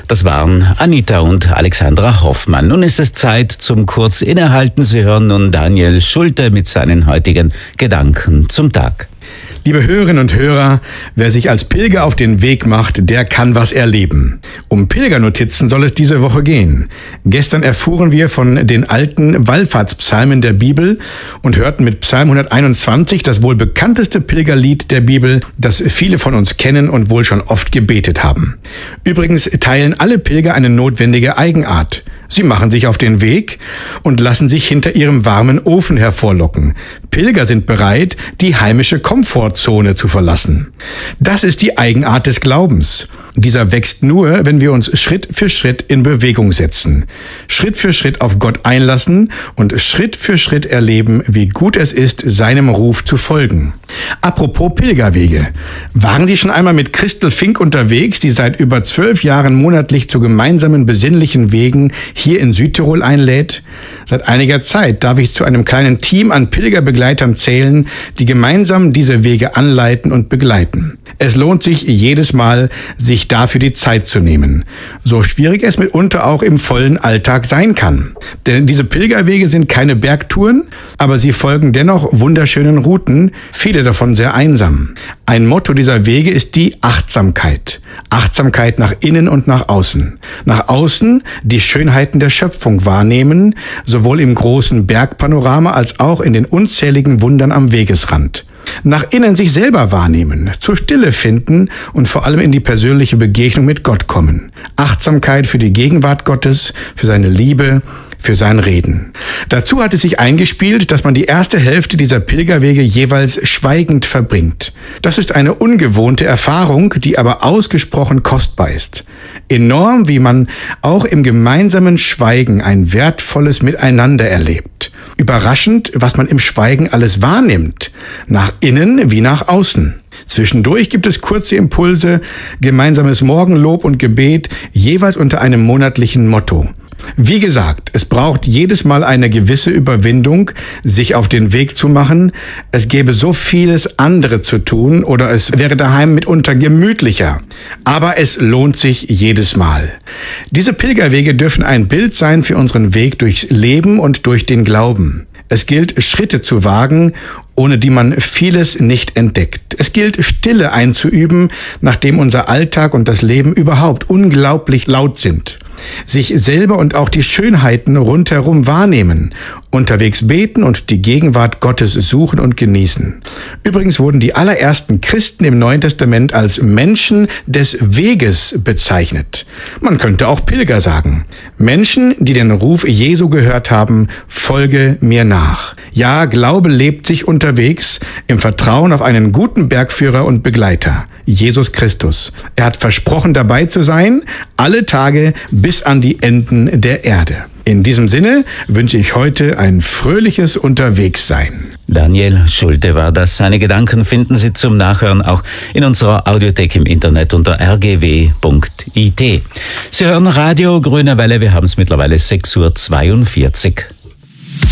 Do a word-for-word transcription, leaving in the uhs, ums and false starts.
Das waren Anita und Alexandra Hoffmann. Nun ist es Zeit zum kurz Innehalten. Sie hören nun Daniel Schulte mit seinen heutigen Gedanken zum Tag. Liebe Hörerinnen und Hörer, wer sich als Pilger auf den Weg macht, der kann was erleben. Um Pilgernotizen soll es diese Woche gehen. Gestern erfuhren wir von den alten Wallfahrtspsalmen der Bibel und hörten mit Psalm hunderteinundzwanzig das wohl bekannteste Pilgerlied der Bibel, das viele von uns kennen und wohl schon oft gebetet haben. Übrigens teilen alle Pilger eine notwendige Eigenart. Sie machen sich auf den Weg und lassen sich hinter ihrem warmen Ofen hervorlocken. Pilger sind bereit, die heimische Komfortzone zu verlassen. Das ist die Eigenart des Glaubens. Dieser wächst nur, wenn wir uns Schritt für Schritt in Bewegung setzen, Schritt für Schritt auf Gott einlassen und Schritt für Schritt erleben, wie gut es ist, seinem Ruf zu folgen. Apropos Pilgerwege. Waren Sie schon einmal mit Christel Fink unterwegs, die seit über zwölf Jahren monatlich zu gemeinsamen besinnlichen Wegen hier in Südtirol einlädt? Seit einiger Zeit darf ich zu einem kleinen Team an Pilgerbegleitern zählen, die gemeinsam diese Wege anleiten und begleiten. Es lohnt sich jedes Mal, sich dafür die Zeit zu nehmen. So schwierig es mitunter auch im vollen Alltag sein kann. Denn diese Pilgerwege sind keine Bergtouren, aber sie folgen dennoch wunderschönen Routen, viele davon sehr einsam. Ein Motto dieser Wege ist die Achtsamkeit. Achtsamkeit nach innen und nach außen. Nach außen die Schönheiten der Schöpfung wahrnehmen, sowohl im großen Bergpanorama als auch in den unzähligen Wundern am Wegesrand. Nach innen sich selber wahrnehmen, zur Stille finden und vor allem in die persönliche Begegnung mit Gott kommen. Achtsamkeit für die Gegenwart Gottes, für seine Liebe, für sein Reden. Dazu hat es sich eingespielt, dass man die erste Hälfte dieser Pilgerwege jeweils schweigend verbringt. Das ist eine ungewohnte Erfahrung, die aber ausgesprochen kostbar ist. Enorm, wie man auch im gemeinsamen Schweigen ein wertvolles Miteinander erlebt. Überraschend, was man im Schweigen alles wahrnimmt, nach innen wie nach außen. Zwischendurch gibt es kurze Impulse, gemeinsames Morgenlob und Gebet, jeweils unter einem monatlichen Motto. Wie gesagt, es braucht jedes Mal eine gewisse Überwindung, sich auf den Weg zu machen. Es gäbe so vieles andere zu tun oder es wäre daheim mitunter gemütlicher. Aber es lohnt sich jedes Mal. Diese Pilgerwege dürfen ein Bild sein für unseren Weg durchs Leben und durch den Glauben. Es gilt, Schritte zu wagen, ohne die man vieles nicht entdeckt. Es gilt, Stille einzuüben, nachdem unser Alltag und das Leben überhaupt unglaublich laut sind. Sich selber und auch die Schönheiten rundherum wahrnehmen, unterwegs beten und die Gegenwart Gottes suchen und genießen. Übrigens wurden die allerersten Christen im Neuen Testament als Menschen des Weges bezeichnet. Man könnte auch Pilger sagen. Menschen, die den Ruf Jesu gehört haben, folge mir nach. Ja, Glaube lebt sich unterwegs im Vertrauen auf einen guten Bergführer und Begleiter, Jesus Christus. Er hat versprochen, dabei zu sein, alle Tage bis an die Enden der Erde. In diesem Sinne wünsche ich heute ein fröhliches Unterwegssein. Daniel Schulte war das. Seine Gedanken finden Sie zum Nachhören auch in unserer Audiothek im Internet unter r g w punkt i t. Sie hören Radio Grüne Welle, wir haben es mittlerweile sechs Uhr zweiundvierzig.